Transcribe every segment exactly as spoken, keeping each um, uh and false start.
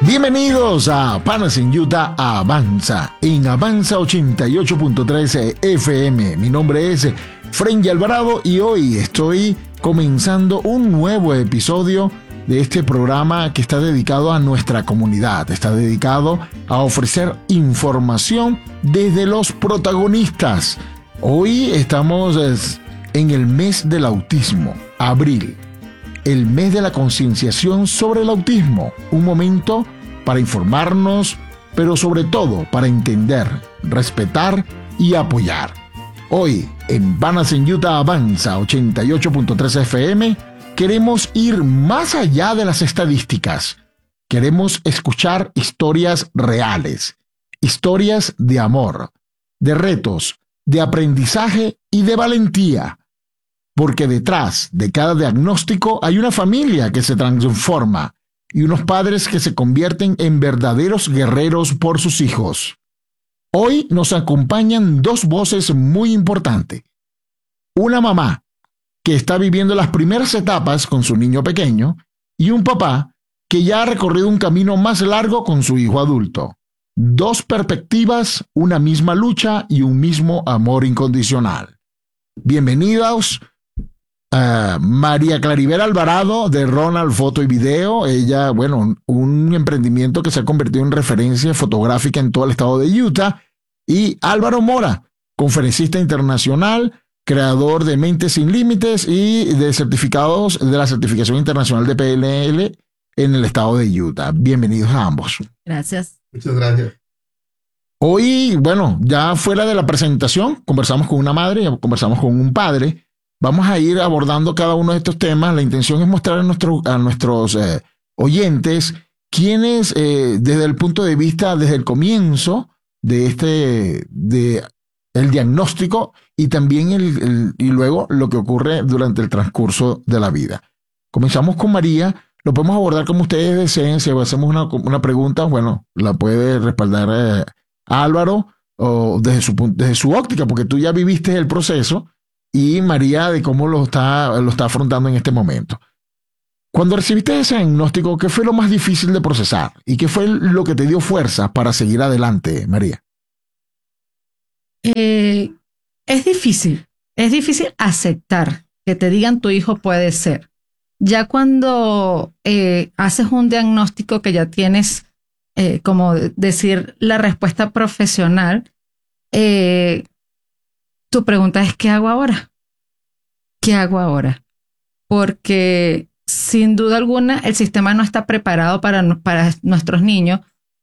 Bienvenidos a Panas en Utah Avanza, en Avanza ochenta y ocho punto tres F M. Mi nombre es Frenji Alvarado y hoy estoy comenzando un nuevo episodio de este programa que está dedicado a nuestra comunidad, está dedicado a ofrecer información desde los protagonistas. Hoy estamos en el mes del autismo, abril, el mes de la concienciación sobre el autismo, un momento para informarnos, pero sobre todo para entender, respetar y apoyar. Hoy, en Panas en Utah Avanza ochenta y ocho punto tres F M, queremos ir más allá de las estadísticas. Queremos escuchar historias reales, historias de amor, de retos, de aprendizaje y de valentía. Porque detrás de cada diagnóstico hay una familia que se transforma y unos padres que se convierten en verdaderos guerreros por sus hijos. Hoy nos acompañan dos voces muy importantes. Una mamá que está viviendo las primeras etapas con su niño pequeño y un papá que ya ha recorrido un camino más largo con su hijo adulto. Dos perspectivas, una misma lucha y un mismo amor incondicional. Bienvenidos. Uh, María Claribel Alvarado de Ronald Foto y Video. Ella, bueno, un emprendimiento que se ha convertido en referencia fotográfica en todo el estado de Utah. Y Álvaro Mora, conferencista internacional, creador de Mentes Sin Límites y de certificados de la certificación internacional de P N L en el estado de Utah. Bienvenidos a ambos. Gracias. Muchas gracias. Hoy, bueno, ya fuera de la presentación, conversamos con una madre y conversamos con un padre. Vamos a ir abordando cada uno de estos temas. La intención es mostrar a, nuestro, a nuestros eh, oyentes quiénes, eh, desde el punto de vista, desde el comienzo de este, de el diagnóstico y también el, el, y luego lo que ocurre durante el transcurso de la vida. Comenzamos con María. Lo podemos abordar como ustedes deseen. Si hacemos una, una pregunta, bueno, la puede respaldar eh, Álvaro o desde su, desde su óptica, porque tú ya viviste el proceso. Y María de cómo lo está, lo está afrontando en este momento. Cuando recibiste ese diagnóstico, ¿qué fue lo más difícil de procesar? ¿Y qué fue lo que te dio fuerza para seguir adelante, María? Eh, es difícil, es difícil aceptar que te digan tu hijo puede ser. Ya cuando eh, haces un diagnóstico que ya tienes, eh, como decir, la respuesta profesional, eh, tu pregunta es, ¿qué hago ahora? ¿Qué hago ahora? Porque sin duda alguna el sistema no está preparado para, para nuestros niños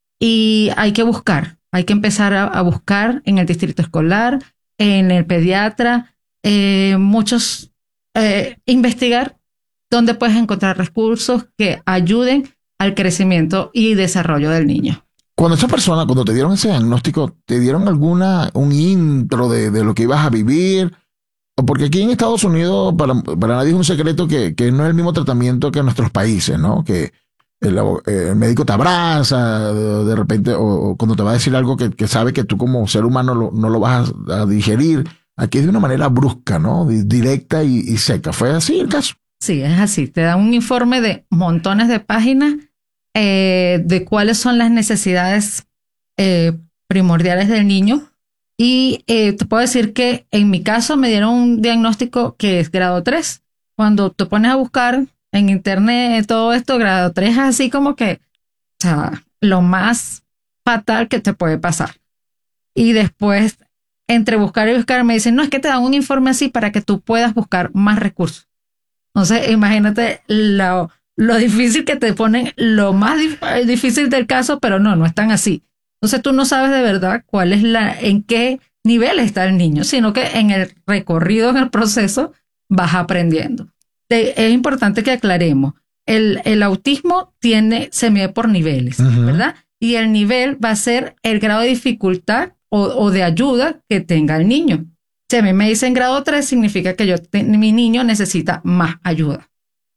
y hay que buscar, hay que empezar a, a buscar en el distrito escolar, en el pediatra, eh, muchos, eh, investigar dónde puedes encontrar recursos que ayuden al crecimiento y desarrollo del niño. Cuando esa persona, cuando te dieron ese diagnóstico, ¿te dieron alguna, un intro de, de lo que ibas a vivir? Porque aquí en Estados Unidos, para, para nadie es un secreto que, que no es el mismo tratamiento que en nuestros países, ¿no? Que el, el médico te abraza de repente, o, o cuando te va a decir algo que, que sabe que tú como ser humano lo, no lo vas a, a digerir. Aquí es de una manera brusca, ¿no? Directa y, y seca. ¿Fue así el caso? Sí, es así. Te dan un informe de montones de páginas Eh, de cuáles son las necesidades eh, primordiales del niño. Y eh, te puedo decir que en mi caso me dieron un diagnóstico que es grado tres. Cuando te pones a buscar en internet todo esto, grado tres es así como que, o sea, lo más fatal que te puede pasar. Y después, entre buscar y buscar, me dicen, no, es que te dan un informe así para que tú puedas buscar más recursos. Entonces, imagínate la... lo difícil que te ponen, lo más dif- difícil del caso, pero no, no es tan así. Entonces tú no sabes de verdad cuál es la, en qué nivel está el niño, sino que en el recorrido, en el proceso, vas aprendiendo. Te, es importante que aclaremos, el, el autismo tiene, se mide por niveles, uh-huh. ¿verdad? Y el nivel va a ser el grado de dificultad o, o de ayuda que tenga el niño. Si a mí me dicen grado tres, significa que yo te, mi niño necesita más ayuda.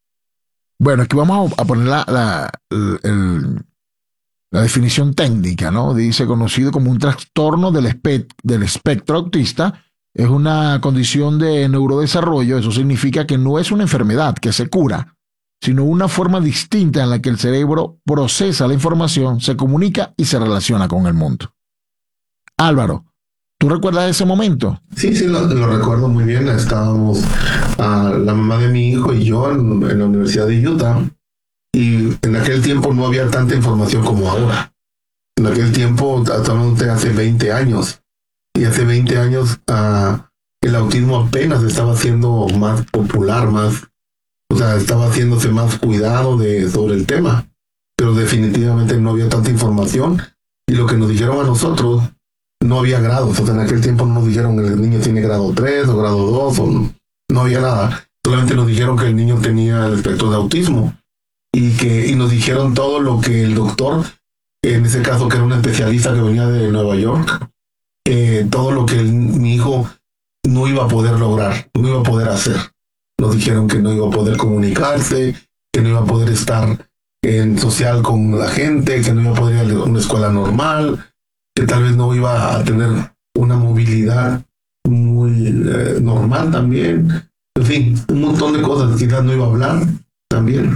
Bueno, aquí vamos a poner la, la, el, la definición técnica, ¿no? Dice, conocido como un trastorno del, espe- del espectro autista, es una condición de neurodesarrollo. Eso significa que no es una enfermedad que se cura, sino una forma distinta en la que el cerebro procesa la información, se comunica y se relaciona con el mundo. Álvaro, ¿tú recuerdas ese momento? Sí, sí, lo, lo recuerdo muy bien. Estábamos uh, la mamá de mi hijo y yo en, en la Universidad de Utah, y en aquel tiempo no había tanta información como ahora. En aquel tiempo, estamos hace veinte años, y hace veinte años uh, el autismo apenas estaba siendo más popular, más, o sea, estaba haciéndose más cuidado de, sobre el tema, pero definitivamente no había tanta información, y lo que nos dijeron a nosotros, no había grados. O sea, en aquel tiempo no nos dijeron que el niño tiene grado tres o grado dos, o no, no había nada. Solamente nos dijeron que el niño tenía el espectro de autismo, y que y nos dijeron todo lo que el doctor, en ese caso que era un especialista que venía de Nueva York, eh, todo lo que el, mi hijo no iba a poder lograr, no iba a poder hacer. Nos dijeron que no iba a poder comunicarse, que no iba a poder estar en social con la gente, que no iba a poder ir a una escuela normal, que tal vez no iba a tener una movilidad muy eh, normal también. En fin, un montón de cosas. Quizás no iba a hablar también.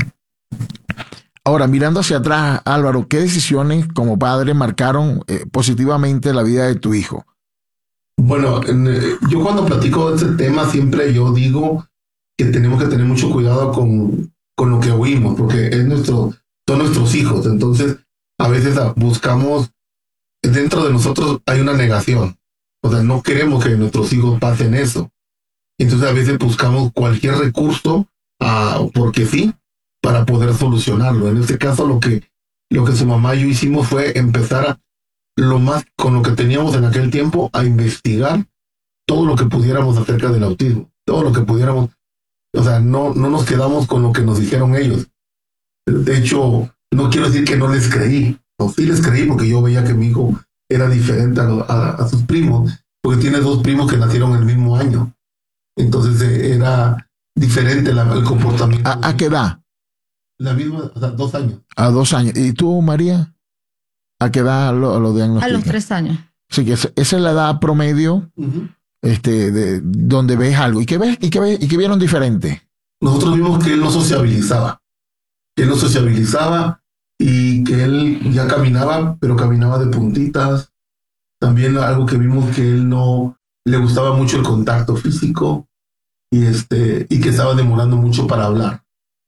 Ahora, mirando hacia atrás, Álvaro, ¿qué decisiones como padre marcaron eh, positivamente la vida de tu hijo? Bueno, en, eh, yo cuando platico de este tema siempre yo digo que tenemos que tener mucho cuidado con, con lo que oímos, porque es nuestro, son nuestros hijos. Entonces, a veces buscamos, dentro de nosotros hay una negación. O sea, no queremos que nuestros hijos pasen eso. Entonces, a veces buscamos cualquier recurso, uh, porque sí, para poder solucionarlo. En este caso, lo que, lo que su mamá y yo hicimos fue empezar a, lo más, con lo que teníamos en aquel tiempo, a investigar todo lo que pudiéramos acerca del autismo. Todo lo que pudiéramos. O sea, no, no nos quedamos con lo que nos dijeron ellos. De hecho, no quiero decir que no les creí. No, sí les creí porque yo veía que mi hijo era diferente a, a, a sus primos, porque tiene dos primos que nacieron el mismo año. Entonces eh, era diferente la, el comportamiento. ¿A, ¿A qué edad? La misma, o sea, dos años. A dos años. ¿Y tú, María? ¿A qué edad lo, lo diagnostican? A los tres años. Sí, que esa, esa es la edad promedio, uh-huh. este, de, donde ves algo. ¿Y qué ves? ¿Y qué ves? ¿Y qué vieron diferente? Nosotros vimos que él no sociabilizaba. Que él no sociabilizaba y que él ya caminaba, pero caminaba de puntitas. También algo que vimos que él no le gustaba mucho el contacto físico y este y que estaba demorando mucho para hablar.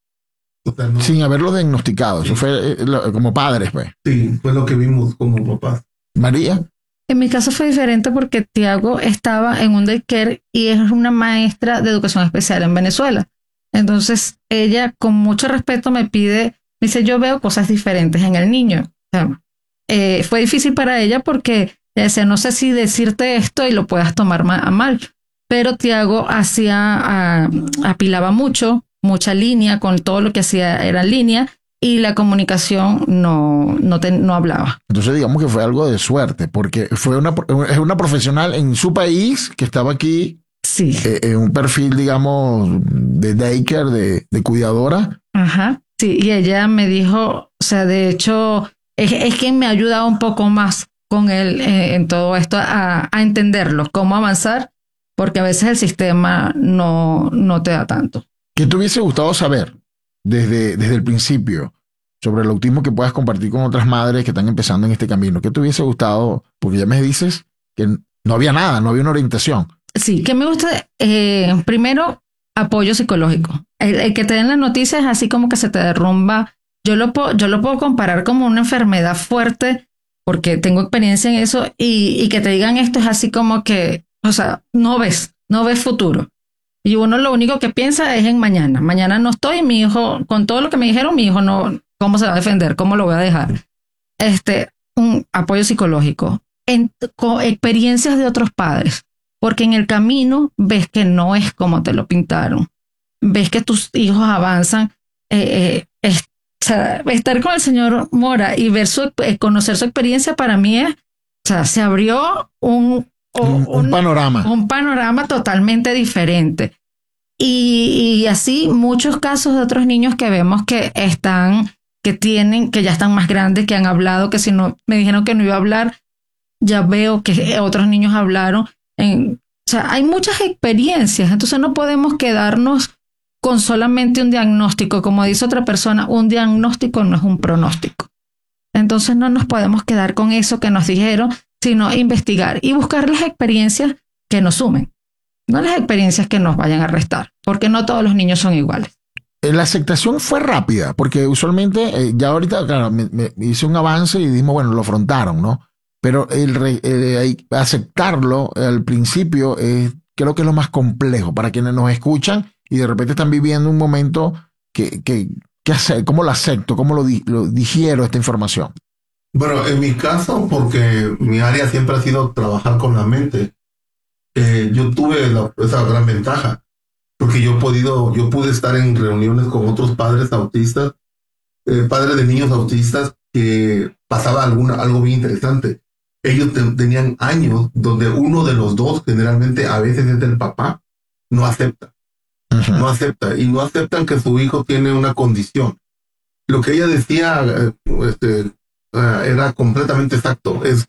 O sea, no, sin haberlo diagnosticado. Sí. Eso fue eh, lo, como padres, pues. Sí, fue lo que vimos como papás. María. En mi caso fue diferente porque Tiago estaba en un daycare y es una maestra de educación especial en Venezuela. Entonces ella con mucho respeto me pide, me dice, yo veo cosas diferentes en el niño. O sea, eh, fue difícil para ella porque ella decía, no sé si decirte esto y lo puedas tomar ma- a mal. Pero Tiago hacía, uh, apilaba mucho, mucha línea, con todo lo que hacía era línea y la comunicación no, no, te, no hablaba. Entonces digamos que fue algo de suerte, porque fue una, es una profesional en su país que estaba aquí. Sí. Eh, en un perfil, digamos, de daycare, de, de cuidadora. Ajá. Sí, y ella me dijo, o sea, de hecho, es, es quien me ha ayudado un poco más con él eh, en todo esto, a, a entenderlo, cómo avanzar, porque a veces el sistema no, no te da tanto. ¿Qué te hubiese gustado saber desde, desde el principio sobre el autismo que puedas compartir con otras madres que están empezando en este camino? ¿Qué te hubiese gustado? Porque ya me dices que no había nada, no había una orientación. Sí, que me gusta, eh, primero, apoyo psicológico. El, el que te den las noticias así como que se te derrumba. Yo lo, puedo, yo lo puedo comparar como una enfermedad fuerte porque tengo experiencia en eso y, y que te digan esto es así como que, o sea, no ves, no ves futuro. Y uno lo único que piensa es en mañana. Mañana no estoy, mi hijo, con todo lo que me dijeron, mi hijo no, ¿cómo se va a defender? ¿Cómo lo voy a dejar? Este, un apoyo psicológico. En, con experiencias de otros padres. Porque en el camino ves que no es como te lo pintaron. Ves que tus hijos avanzan. Eh, eh, es, o sea, estar con el señor Mora y ver su, eh, conocer su experiencia para mí es, o sea, se abrió un, un, un, un panorama. Un panorama totalmente diferente. Y, y así muchos casos de otros niños que vemos que están, que tienen, que ya están más grandes, que han hablado, que si no, me dijeron que no iba a hablar, ya veo que otros niños hablaron. En, o sea, hay muchas experiencias, entonces no podemos quedarnos con solamente un diagnóstico. Como dice otra persona, un diagnóstico no es un pronóstico. Entonces no nos podemos quedar con eso que nos dijeron, sino investigar y buscar las experiencias que nos sumen, no las experiencias que nos vayan a restar, porque no todos los niños son iguales. La aceptación fue rápida, porque usualmente, eh, ya ahorita, claro, me, me hice un avance y dijimos, bueno, lo afrontaron, ¿no? Pero el, re, el aceptarlo al principio eh, creo que es lo más complejo para quienes nos escuchan y de repente están viviendo un momento que, que, que hacer, ¿cómo lo acepto? ¿Cómo lo, di, lo digiero esta información? Bueno, en mi caso, porque mi área siempre ha sido trabajar con la mente, eh, yo tuve la, esa gran ventaja. Porque yo he podido, yo pude estar en reuniones con otros padres autistas, eh, padres de niños autistas, que pasaba alguna, algo bien interesante. Ellos te, tenían años donde uno de los dos, generalmente a veces es el papá, no acepta. Uh-huh. No acepta. Y no aceptan que su hijo tiene una condición. Lo que ella decía eh, este, uh, era completamente exacto. Es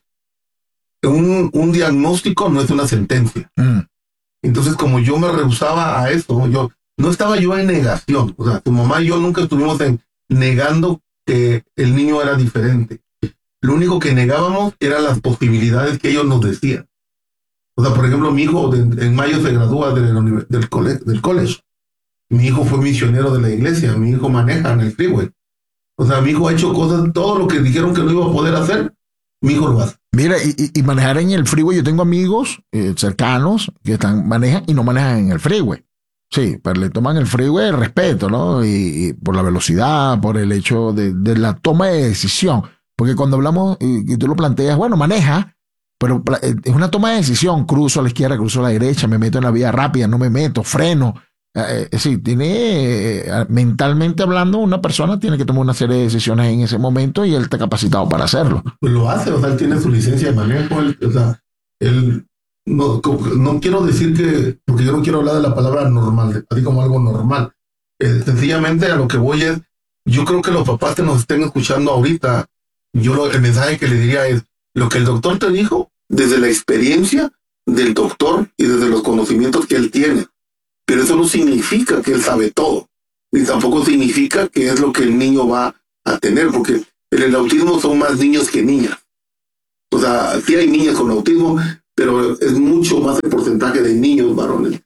un, un diagnóstico no es una sentencia. Uh-huh. Entonces, como yo me rehusaba a eso, yo no estaba yo en negación. O sea, tu mamá y yo nunca estuvimos en, negando que el niño era diferente. Lo único que negábamos eran las posibilidades que ellos nos decían. O sea, por ejemplo, mi hijo de, en mayo se gradúa de la, del, cole, del college. Mi hijo fue misionero de la iglesia. Mi hijo maneja en el freeway. O sea, mi hijo ha hecho cosas, todo lo que dijeron que no iba a poder hacer, mi hijo lo hace. Mira, y, y manejar en el freeway, yo tengo amigos eh, cercanos que están, manejan y no manejan en el freeway. Sí, pero le toman el freeway el respeto, ¿no? Y, y por la velocidad, por el hecho de, de la toma de decisión. Porque cuando hablamos, y, y tú lo planteas, bueno, maneja, pero es una toma de decisión. Cruzo a la izquierda, cruzo a la derecha, me meto en la vía rápida, no me meto, freno. Eh, eh, sí, tiene, eh, mentalmente hablando, una persona tiene que tomar una serie de decisiones en ese momento y él está capacitado para hacerlo. Pues lo hace, o sea, él tiene su licencia de manejo, él, o sea, él, no, no quiero decir que, porque yo no quiero hablar de la palabra normal, así como algo normal. Eh, sencillamente a lo que voy es, yo creo que los papás que nos estén escuchando ahorita, yo lo, el mensaje que le diría es, lo que el doctor te dijo, desde la experiencia del doctor y desde los conocimientos que él tiene. Pero eso no significa que él sabe todo, ni tampoco significa que es lo que el niño va a tener, porque en el autismo son más niños que niñas. O sea, sí hay niñas con autismo, pero es mucho más el porcentaje de niños varones.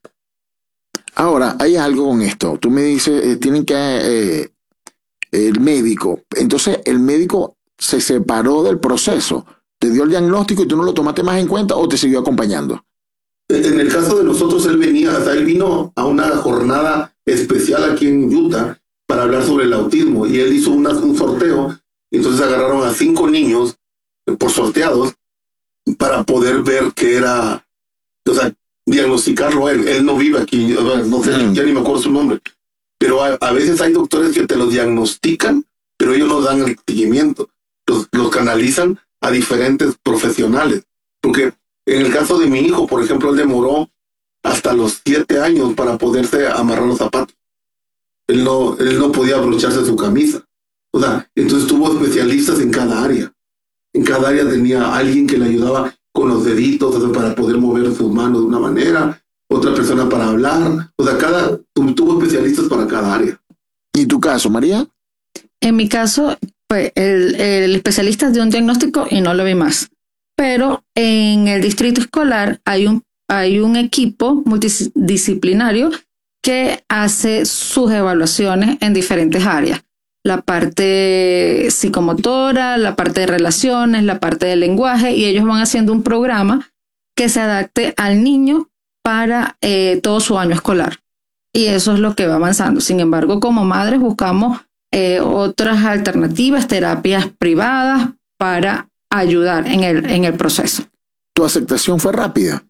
Ahora, hay algo con esto. Tú me dices, eh, tienen que... Eh, el médico. Entonces, el médico se separó del proceso. ¿Te dio el diagnóstico y tú no lo tomaste más en cuenta o te siguió acompañando? En el caso de nosotros, él venía, o sea, él vino a una jornada especial aquí en Utah para hablar sobre el autismo y él hizo una, un sorteo. Entonces agarraron a cinco niños por sorteados para poder ver qué era, o sea, diagnosticarlo él. Él no vive aquí, no sé, ya ni me acuerdo su nombre. Pero a, a veces hay doctores que te lo diagnostican, pero ellos no dan el seguimiento. Los, los canalizan a diferentes profesionales. Porque en el caso de mi hijo, por ejemplo, él demoró hasta los siete años para poderse amarrar los zapatos. Él no, él no podía abrocharse su camisa. O sea, entonces tuvo especialistas en cada área. En cada área tenía alguien que le ayudaba con los deditos, o sea, para poder mover sus manos de una manera, otra persona para hablar. O sea, cada tu, tuvo especialistas para cada área. ¿Y tu caso, María? En mi caso, pues, el, el especialista dio un diagnóstico y no lo vi más. Pero en el distrito escolar hay un, hay un equipo multidisciplinario que hace sus evaluaciones en diferentes áreas. La parte psicomotora, la parte de relaciones, la parte del lenguaje, y ellos van haciendo un programa que se adapte al niño para eh, todo su año escolar. Y eso es lo que va avanzando. Sin embargo, como madres buscamos eh, otras alternativas, terapias privadas para ayudar en el, en el proceso. ¿Tu aceptación fue rápida?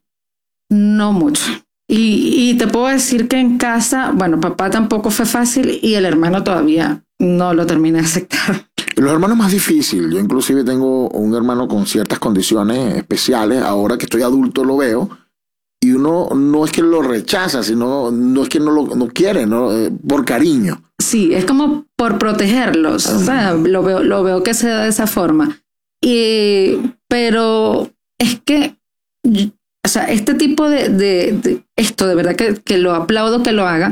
No mucho. Y, y te puedo decir que en casa, bueno, papá tampoco fue fácil y el hermano todavía no lo terminé de aceptar. Los hermanos más difícil. Yo inclusive tengo un hermano con ciertas condiciones especiales. Ahora que estoy adulto lo veo. Y uno no es que lo rechaza, sino no es que no lo no quiere, ¿no? Eh, por cariño. Sí, es como por protegerlos. O sea, lo veo, lo veo que se da de esa forma. Y, pero es que, o sea, este tipo de, de, de esto, de verdad que, que lo aplaudo que lo haga,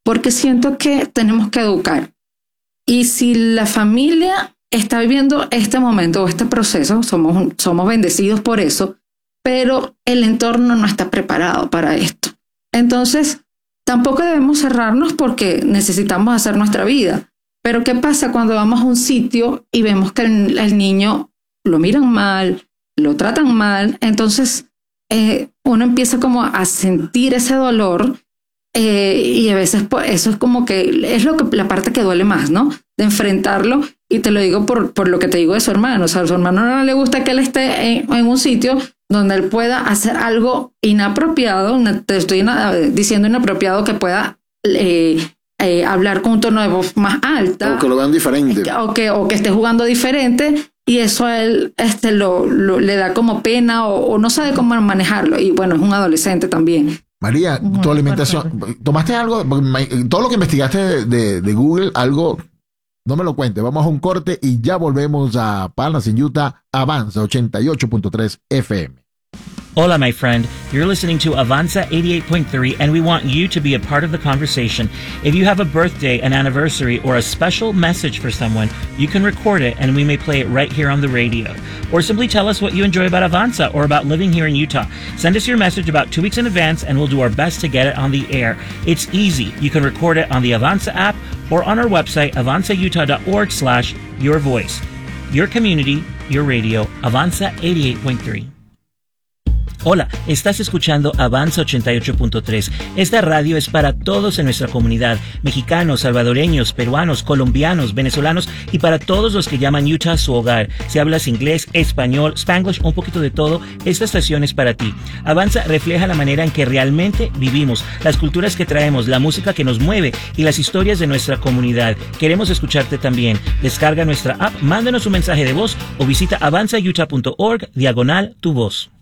porque siento que tenemos que educar. Y si la familia está viviendo este momento o este proceso, somos, somos bendecidos por eso, pero el entorno no está preparado para esto. Entonces, tampoco debemos cerrarnos porque necesitamos hacer nuestra vida. Pero ¿qué pasa cuando vamos a un sitio y vemos que el, el niño lo miran mal, lo tratan mal? Entonces, eh, uno empieza como a sentir ese dolor eh, y a veces pues, eso es como que es lo que, la parte que duele más, ¿no? De enfrentarlo. Y te lo digo por, por lo que te digo de su hermano. O sea, a su hermano no le gusta que él esté en, en un sitio donde él pueda hacer algo inapropiado, te estoy diciendo inapropiado, que pueda eh, eh, hablar con un tono de voz más alta. O que lo vean diferente. O que, o que esté jugando diferente, y eso a él este, lo, lo, le da como pena o, o no sabe cómo manejarlo. Y bueno, es un adolescente también. María, Muy tu alimentación, fuerte. ¿tomaste algo? Todo lo que investigaste de, de, de Google, algo... No me lo cuente, vamos a un corte y ya volvemos a Panas en Utah, Avanza ochenta y ocho punto tres F M. Hola, my friend. You're listening to Avanza eighty-eight point three, and we want you to be a part of the conversation. If you have a birthday, an anniversary, or a special message for someone, you can record it, and we may play it right here on the radio. Or simply tell us what you enjoy about Avanza or about living here in Utah. Send us your message about two weeks in advance, and we'll do our best to get it on the air. It's easy. You can record it on the Avanza app or on our website, avanza utah dot org slash your voice. Your community, your radio, Avanza eighty-eight point three. Hola, estás escuchando Avanza ochenta y ocho punto tres. Esta radio es para todos en nuestra comunidad, mexicanos, salvadoreños, peruanos, colombianos, venezolanos y para todos los que llaman Utah su hogar. Si hablas inglés, español, spanglish, un poquito de todo, esta estación es para ti. Avanza refleja la manera en que realmente vivimos, las culturas que traemos, la música que nos mueve y las historias de nuestra comunidad. Queremos escucharte también. Descarga nuestra app, mándanos un mensaje de voz o visita avanza utah punto org diagonal tu voz.